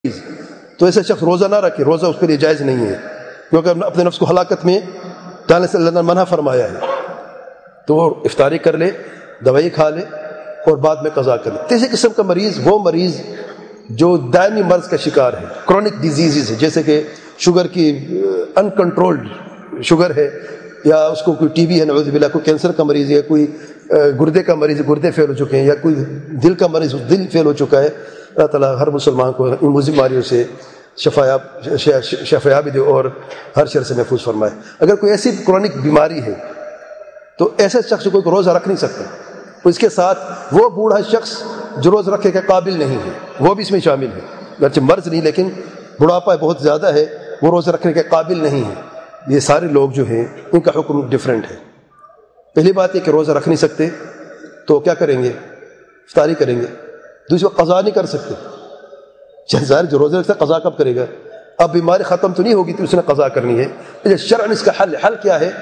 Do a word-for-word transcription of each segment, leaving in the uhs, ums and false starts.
تو ایسے شخص روزہ نہ رکھے، روزہ اس کے لیے جائز نہیں ہے، کیونکہ اپنے نفس کو ہلاکت میں ڈالنے سے اللہ نے منع فرمایا ہے۔ تو وہ افطاری کر لے، دوائی کھا لے اور بعد میں قضا کر لے۔ تیسری قسم کا مریض وہ مریض جو دائمی مرض کا شکار ہے، کرونک ڈیزیزز ہے، جیسے کہ شوگر کی ان کنٹرولڈ شوگر ہے، یا اس کو کوئی ٹی بی ہے نعوذ باللہ، کوئی کینسر کا مریض ہے، کوئی گردے کا مریض ہے، گردے فیل ہو چکے ہیں، یا کوئی دل کا مریض دل فیل ہو چکا ہے۔ اللہ تعالیٰ ہر مسلمان کو ان بیماریوں سے شفایاب شفایابی دے اور ہر شر سے محفوظ فرمائے۔ اگر کوئی ایسی کرونک بیماری ہے تو ایسے شخص کوئی روزہ رکھ نہیں سکتا، اس کے ساتھ وہ بوڑھا شخص جو روز رکھے کے قابل نہیں ہے وہ بھی اس میں شامل ہے، اگرچہ مرض نہیں لیکن بڑھاپا بہت زیادہ ہے، وہ روزہ رکھنے کے قابل نہیں ہے۔ یہ سارے لوگ جو ہیں ان کا حکم ڈیفرنٹ ہے۔ پہلی بات یہ کہ روزہ رکھ نہیں سکتے تو کیا کریں گے؟ افطاری کریں گے۔ دوسری بات، قضا نہیں کر سکتے، ظاہر جو روزہ رکھتا ہے قضا کب کرے گا؟ اب بیماری ختم تو نہیں ہوگی تو اس نے قضا کرنی ہے۔ شرعاً اس کا حل حل کیا ہے؟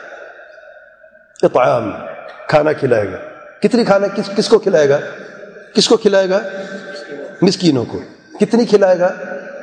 اطعام، کھانا کھلائے گا۔ کتنی کھانا کس کس کو کھلائے گا؟ کس کو کھلائے گا؟ مسکینوں کو۔ کتنی کھلائے گا؟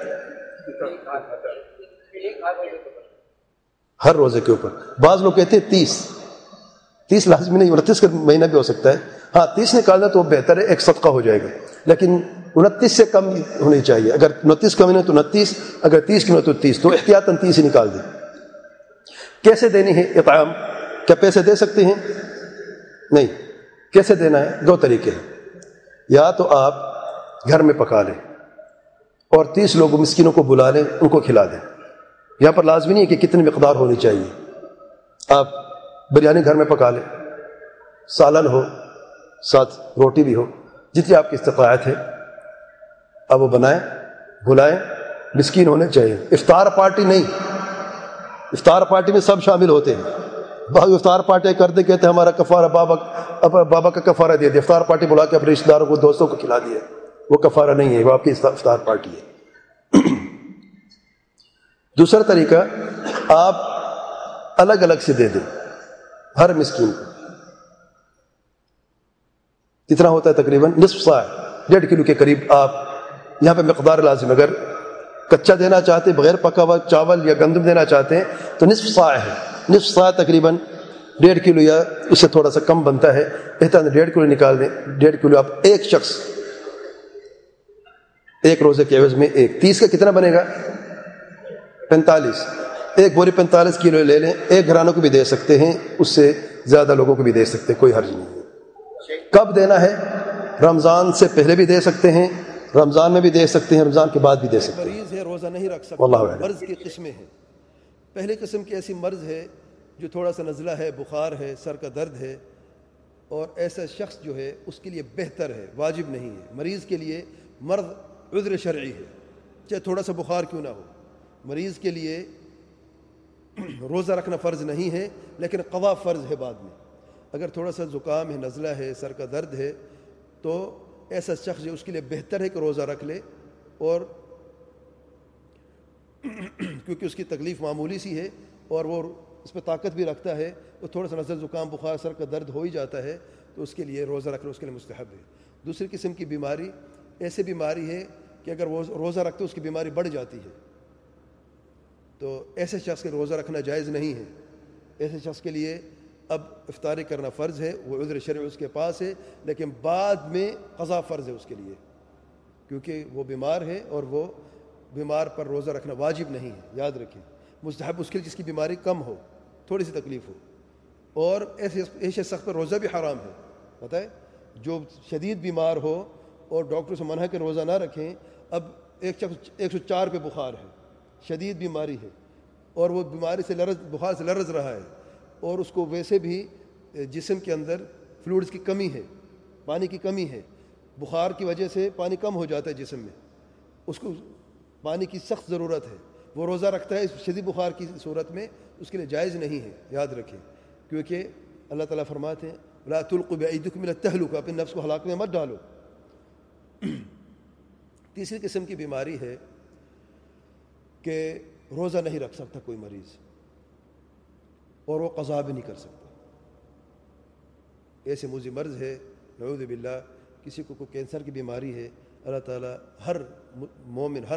ہر روزے کے اوپر۔ بعض لوگ کہتے ہیں تیس تیس لازمی نہیں، انتیس کا مہینہ بھی ہو سکتا ہے، ہاں تیس نکالنا تو بہتر ہے، ایک صدقہ ہو جائے گا، لیکن انتیس سے کم ہونی چاہیے۔ اگر انتیس کا مہینہ تو انتیس، اگر تیس کی مہینہ تو تیس، تو احتیاطاً تیس ہی نکال دیں۔ کیسے دینی ہے اطعام؟ کیا پیسے دے سکتے ہیں؟ نہیں۔ کیسے دینا ہے؟ دو طریقے ہیں، یا تو آپ گھر میں پکا لیں اور تیس لوگوں مسکینوں کو بلا لیں، ان کو کھلا دیں۔ یہاں پر لازمی نہیں ہے کہ کتنی مقدار ہونی چاہیے، آپ بریانی گھر میں پکا لیں، سالن ہو، ساتھ روٹی بھی ہو، جتنی آپ کی استطاعت ہے اب وہ بنائیں، بلائیں، مسکین ہونے چاہیے۔ افطار پارٹی نہیں، افطار پارٹی میں سب شامل ہوتے ہیں۔ بعض افطار پارٹی کرتے کہتے ہیں ہمارا کفارہ بابا بابا کا کفارہ دے دیا، افطار پارٹی بلا کے اپنے رشتہ داروں کو، دوستوں کو کھلا دیا، وہ کفارہ نہیں ہے، وہ آپ کی افطار پارٹی ہے۔ دوسرا طریقہ، آپ الگ الگ سے دے دیں ہر مسکین کو۔ کتنا ہوتا ہے؟ تقریباً نصف صاع، ڈیڑھ کلو کے قریب۔ آپ یہاں پہ مقدار لازم، اگر کچا دینا چاہتے ہیں، بغیر پکا ہوا چاول یا گندم دینا چاہتے ہیں تو نصف صاع ہے۔ نصف صاع تقریباً ڈیڑھ کلو یا اس سے تھوڑا سا کم بنتا ہے، بہتر ڈیڑھ کلو نکال دیں۔ ڈیڑھ کلو آپ ایک شخص ایک روزے کے عوض میں ایک، تیس کا کتنا بنے گا؟ پینتالیس۔ ایک بوری پینتالیس کلو لے لیں، ایک گھرانوں کو بھی دے سکتے ہیں، اس سے زیادہ لوگوں کو بھی دے سکتے ہیں، کوئی حرج نہیں ہے۔ کب دینا ہے؟ رمضان سے پہلے بھی دے سکتے ہیں، رمضان میں بھی دے سکتے ہیں، رمضان کے بعد بھی دے سکتے ہیں۔ مریض ہے روزہ نہیں رکھ سکتا، واللہ اعلم۔ مرض کی قسمیں ہیں۔ پہلی قسم کی ایسی مرض ہے جو تھوڑا سا نزلہ ہے، بخار ہے، سر کا درد ہے، اور ایسا شخص جو ہے اس کے لیے بہتر ہے، واجب نہیں ہے۔ مریض کے لیے مرض عذر شرعی ہے، چاہے تھوڑا سا بخار کیوں نہ ہو، مریض کے لیے روزہ رکھنا فرض نہیں ہے، لیکن قضا فرض ہے بعد میں۔ اگر تھوڑا سا زکام ہے، نزلہ ہے، سر کا درد ہے، تو ایسا شخص جو اس کے لیے بہتر ہے کہ روزہ رکھ لے، اور کیونکہ اس کی تکلیف معمولی سی ہے اور وہ اس پہ طاقت بھی رکھتا ہے، وہ تھوڑا سا نزلہ، زکام، بخار، سر کا درد ہو ہی جاتا ہے، تو اس کے لیے روزہ رکھنا اس کے لیے مستحب ہے۔ دوسری قسم کی بیماری ایسی بیماری ہے کہ اگر وہ روزہ رکھتے اس کی بیماری بڑھ جاتی ہے، تو ایسے شخص کے روزہ رکھنا جائز نہیں ہے۔ ایسے شخص کے لیے اب افطاری کرنا فرض ہے، وہ عذر شرعی اس کے پاس ہے، لیکن بعد میں قضا فرض ہے اس کے لیے، کیونکہ وہ بیمار ہے اور وہ بیمار پر روزہ رکھنا واجب نہیں ہے، یاد رکھیں۔ مستحب اس کے لیے جس کی بیماری کم ہو، تھوڑی سی تکلیف ہو، اور ایسے ایسے شخص پر روزہ بھی حرام ہے۔ پتہ ہے، جو شدید بیمار ہو اور ڈاکٹر سے منع کہ روزہ نہ رکھیں، اب ایک شخص ایک سو چار پہ بخار ہے، شدید بیماری ہے، اور وہ بیماری سے لرز بخار سے لرز رہا ہے، اور اس کو ویسے بھی جسم کے اندر فلوئڈز کی کمی ہے، پانی کی کمی ہے، بخار کی وجہ سے پانی کم ہو جاتا ہے جسم میں، اس کو پانی کی سخت ضرورت ہے، وہ روزہ رکھتا ہے اس شدید بخار کی صورت میں، اس کے لیے جائز نہیں ہے، یاد رکھیں، کیونکہ اللہ تعالیٰ فرماتے ہیں لا تلقوا بأيديكم إلى التهلكة، اپنے نفس کو ہلاک میں مت ڈالو۔ تیسری قسم کی بیماری ہے کہ روزہ نہیں رکھ سکتا کوئی مریض، اور وہ قضا بھی نہیں کر سکتا۔ ایسے موذی مرض ہے، نعوذ باللہ، کسی کو کوئی کینسر کی بیماری ہے، اللہ تعالیٰ ہر مومن ہر